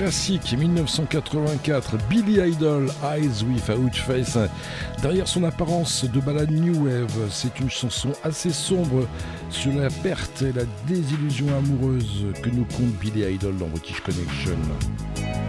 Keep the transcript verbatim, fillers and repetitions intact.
classique mille neuf cent quatre-vingt-quatre, Billy Idol, Eyes Without Face. Derrière son apparence de ballade New Wave, c'est une chanson assez sombre sur la perte et la désillusion amoureuse que nous compte Billy Idol dans British Connection.